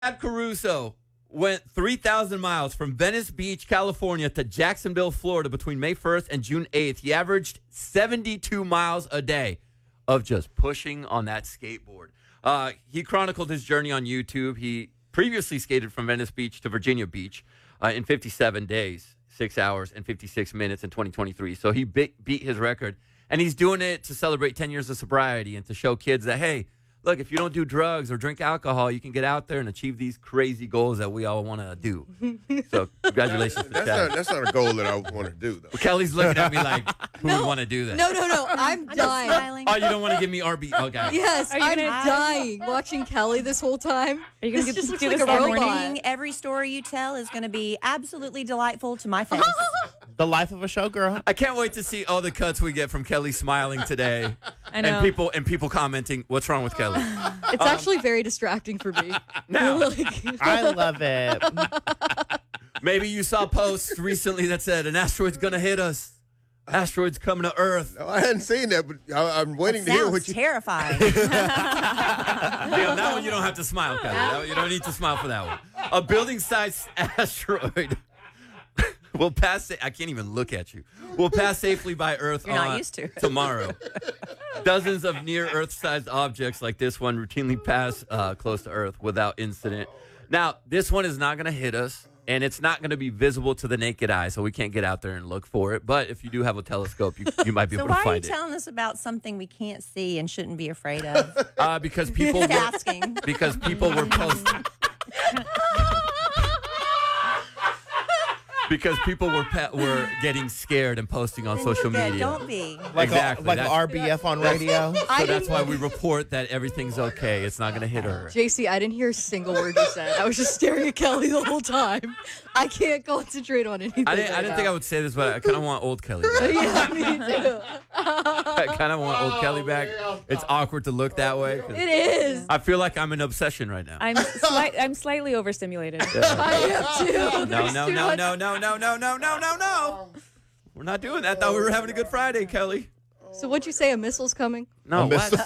Chad Caruso went 3,000 miles from Venice Beach, California to Jacksonville, Florida between May 1st and June 8th. He averaged 72 miles a day of just pushing on that skateboard. He chronicled his journey on YouTube. He previously skated from Venice Beach to Virginia Beach in 57 days, 6 hours and 56 minutes in 2023. So he beat his record. And he's doing it to celebrate 10 years of sobriety and to show kids that, hey, look, if you don't do drugs or drink alcohol, you can get out there and achieve these crazy goals that we all want to do. So congratulations to Chad. That's not a goal that I want to do, though. Well, Kelly's looking at me like, who would want to do that? No. I'm dying. Smiling. Oh, you don't want to give me RB? Okay. Yes, Are you I'm gonna- dying watching Kelly this whole time. Are you going to This just looks do like this a all robot. morning? Every story you tell is going to be absolutely delightful to my face. The life of a showgirl. I can't wait to see all the cuts we get from Kelly smiling today. I know. And people commenting, what's wrong with Kelly? It's actually very distracting for me. Now, I love it. maybe you saw posts recently that said, an asteroid's going to hit us. Asteroid's coming to Earth. No, I hadn't seen that, but I'm waiting to hear Sounds what you. terrifying. Damn, that one you don't have to smile, Kelly. You don't need to smile for that one. A building-sized asteroid will pass. I can't even look at you. Will pass safely by Earth You're not used to it. tomorrow. Dozens of near-Earth-sized objects like this one routinely pass close to Earth without incident. Now, this one is not going to hit us, and it's not going to be visible to the naked eye, so we can't get out there and look for it. But if you do have a telescope, you might be So able to why are you find it. telling us about something we can't see and shouldn't be afraid of? Because people Just were, asking. because people were posting. Because people were getting scared and posting on social Yeah, media. don't be. Like Exactly. like That's- RBF on radio. So that's why we report that everything's okay. It's not going to hit her. JC, I didn't hear a single word you said. I was just staring at Kelly the whole time. I can't concentrate on anything. I didn't think I would say this, but I kind of want old Kelly back. Yeah, me too. I kind of want old Kelly back. It's awkward to look that way. 'cause It is. I feel like I'm in obsession right now. I'm slightly overstimulated. I am too. No. We're not doing that. Thought we were having a good Friday, Kelly. So what'd you say? A missile's coming? No, what? Oh,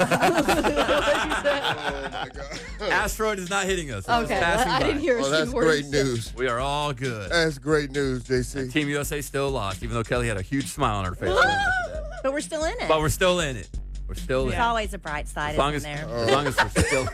my God. Asteroid is not hitting us. It's just Okay, passing I by. didn't hear a Oh, that's single word. great you said. news. We are all good. That's great news, JC. Team USA still lost, even though Kelly had a huge smile on her face. But But we're still in it. we're still in it. We're still in There's it. always a bright side, As long isn't as, there? as long as we're still.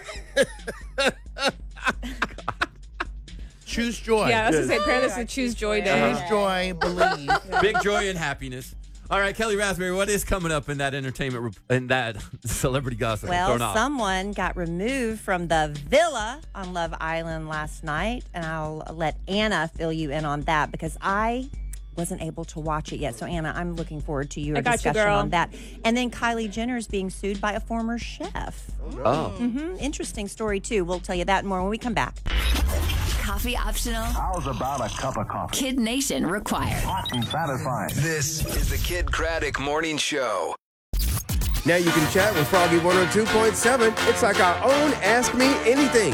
Choose joy. Yeah, I was going to say, apparently it's a Choose Joy Day. Choose joy. Believe. Big joy and happiness. All right, Kelly Raspberry, what is coming up in that entertainment, in that celebrity gossip? Well, Thrown off? someone got removed from the villa on Love Island last night, and I'll let Anna fill you in on that because I wasn't able to watch it yet. So, Anna, I'm looking forward to your I got you, discussion girl. on that. And then Kylie Jenner is being sued by a former chef. Oh. Interesting story, too. We'll tell you that and more when we come back. Coffee optional. How's about a cup of coffee? Kid Nation required. Hot and satisfying. This is the Kid Craddock Morning Show. Now you can chat with Froggy 102.7. It's like our own Ask Me Anything.